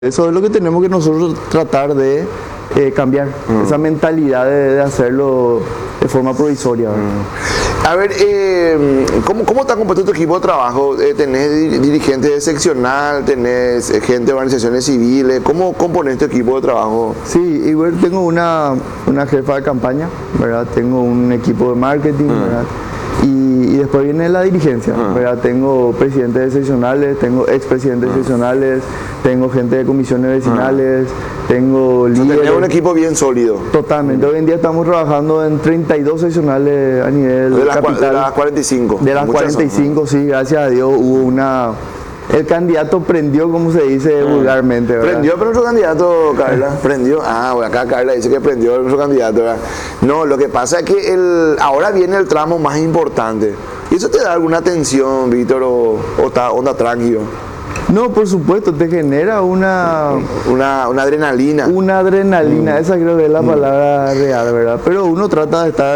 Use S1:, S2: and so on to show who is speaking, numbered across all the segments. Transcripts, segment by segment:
S1: Eso es lo que tenemos que nosotros tratar de cambiar, esa mentalidad de hacerlo de forma provisoria.
S2: A ver, ¿cómo está compuesto tu equipo de trabajo? ¿Tenés dirigentes de seccional? ¿Tenés gente de organizaciones civiles? ¿Cómo compones tu equipo de trabajo?
S1: Sí, igual tengo una jefa de campaña, ¿verdad? Tengo un equipo de marketing, ¿verdad? Y después viene la dirigencia, ¿verdad? Tengo presidentes de seccionales, tengo expresidentes de seccionales, tengo gente de comisiones vecinales, tengo líderes.
S2: Tenés un equipo bien sólido.
S1: Totalmente. Hoy en día estamos trabajando en 32 seccionales a nivel capital.
S2: De las 45.
S1: De las 45, sí, gracias a Dios hubo una... El candidato prendió, como se dice vulgarmente, ¿verdad?
S2: ¿Prendió pero nuestro candidato, Carla? ¿Prendió? Ah, bueno, acá Carla dice que prendió nuestro candidato, ¿verdad? No, lo que pasa es que ahora viene el tramo más importante. ¿Y eso te da alguna tensión, Víctor, o está onda tranquilo?
S1: No, por supuesto, te genera una
S2: adrenalina.
S1: Una adrenalina, esa creo que es la palabra real, ¿verdad? Pero uno trata de estar...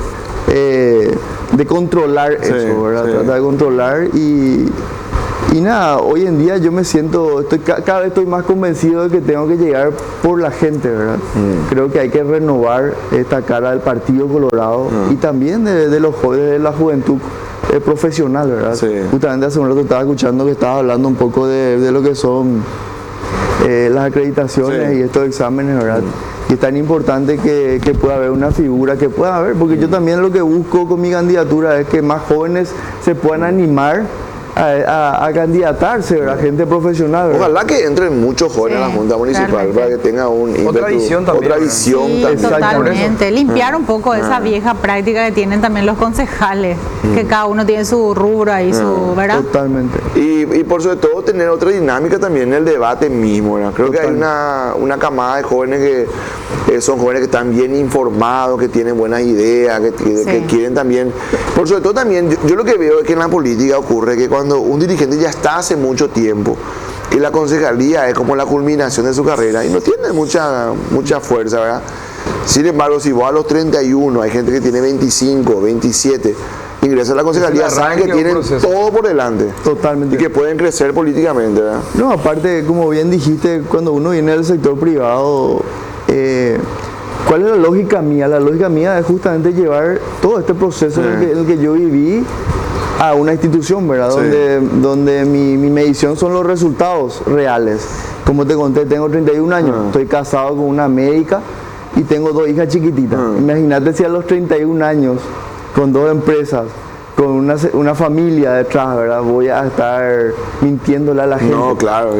S1: de controlar eso, ¿verdad?
S2: Sí.
S1: Trata de controlar y nada, hoy en día yo me siento, cada vez estoy más convencido de que tengo que llegar por la gente, ¿verdad? Creo que hay que renovar esta cara del Partido Colorado y también de los jóvenes, de la juventud profesional, ¿verdad?
S2: Sí.
S1: Justamente hace un rato estaba escuchando que estabas hablando un poco de lo que son las acreditaciones y estos exámenes, ¿verdad? Y es tan importante que pueda haber una figura, que pueda haber, porque yo también lo que busco con mi candidatura es que más jóvenes se puedan animar a candidatarse, ¿verdad? Gente profesional, ¿verdad?
S2: Ojalá que entren muchos jóvenes a la Junta Municipal para que tenga
S3: otra visión también.
S4: Totalmente. Limpiar un poco esa vieja práctica que tienen también los concejales, que cada uno tiene su rubro ahí, su, ¿verdad?
S1: Totalmente.
S2: Y por sobre todo tener otra dinámica también en el debate mismo, ¿verdad? Creo que hay una camada de jóvenes que son jóvenes que están bien informados, que tienen buenas ideas, que quieren también. Por sobre todo también, yo lo que veo es que en la política ocurre que cuando un dirigente ya está hace mucho tiempo, que la concejalía es como la culminación de su carrera y no tiene mucha fuerza, ¿verdad? Sin embargo, si vos a los 31, hay gente que tiene 25, 27, ingresa a la concejalía, saben que tienen todo por delante.
S1: Totalmente.
S2: Y que pueden crecer políticamente, ¿verdad?
S1: No, aparte, como bien dijiste, cuando uno viene del sector privado, ¿cuál es la lógica mía? La lógica mía es justamente llevar todo este proceso en el que yo viví a una institución, ¿verdad? Donde mi medición son los resultados reales. Como te conté, tengo 31 años, estoy casado con una médica y tengo 2 hijas chiquititas. Imagínate si a los 31 años, con 2 empresas, con una familia detrás, ¿verdad? Voy a estar mintiéndole a la gente.
S2: No, claro.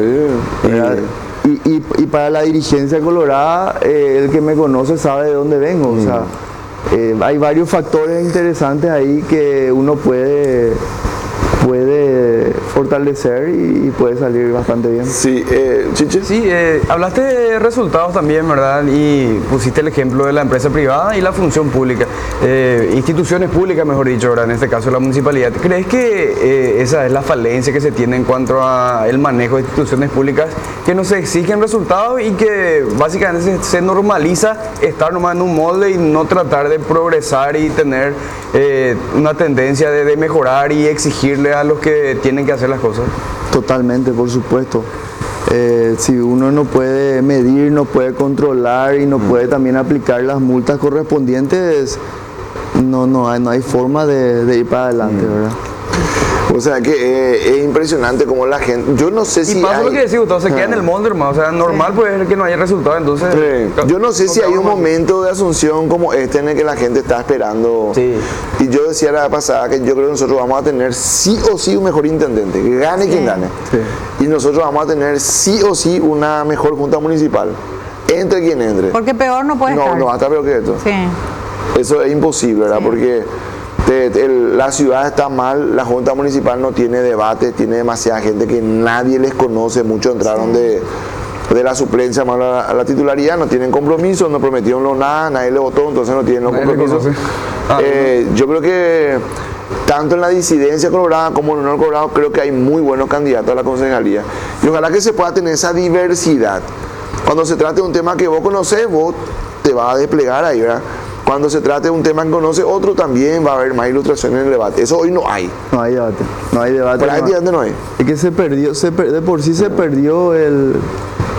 S1: Y para la dirigencia colorada, el que me conoce sabe de dónde vengo, o sea, hay varios factores interesantes ahí que uno puede fortalecer y puede salir bastante bien.
S2: Sí, Chiche.
S3: Sí, hablaste de resultados también, ¿verdad? Y pusiste el ejemplo de la empresa privada y la función pública, instituciones públicas, mejor dicho, ¿verdad? En este caso la municipalidad. ¿Crees que esa es la falencia que se tiene en cuanto a el manejo de instituciones públicas, que no se exigen resultados y que básicamente se normaliza estar nomás en un molde y no tratar de progresar y tener una tendencia de mejorar y exigirle a los que tienen que hacer las cosas?
S1: Totalmente, por supuesto. Si uno no puede medir, no puede controlar y no puede también aplicar las multas correspondientes, no hay forma de ir para adelante, ¿verdad?
S2: O sea que es impresionante como la gente, yo no sé si
S3: y pasa
S2: hay...
S3: lo que decís, Gustavo, se queda en el molde, hermano, o sea, normal puede ser que no haya resultado, entonces...
S2: Yo no sé si hay un momento de asunción como este en el que la gente está esperando. Y yo decía la vez pasada que yo creo que nosotros vamos a tener sí o sí un mejor intendente, que gane quien gane. Y nosotros vamos a tener sí o sí una mejor junta municipal, entre quien entre.
S4: Porque peor no puede estar.
S2: No, va a estar peor que esto.
S4: Sí.
S2: Eso es imposible, ¿verdad? Porque la ciudad está mal, la junta municipal no tiene debate, tiene demasiada gente que nadie les conoce, muchos entraron de la suplencia a la titularidad, no tienen compromiso, no prometieron nada, nadie le votó, entonces no tienen los compromisos. Yo creo que tanto en la disidencia colorada como en el honor colorado creo que hay muy buenos candidatos a la concejalía y ojalá que se pueda tener esa diversidad. Cuando se trate de un tema que vos conocés, vos te vas a desplegar ahí, ¿verdad? cuando se trate de un tema que conoce otro, también va a haber más ilustración en el debate. Eso hoy no hay.
S1: No hay debate. No hay debate.
S2: Prácticamente no hay.
S1: Es que se perdió, de por sí se perdió el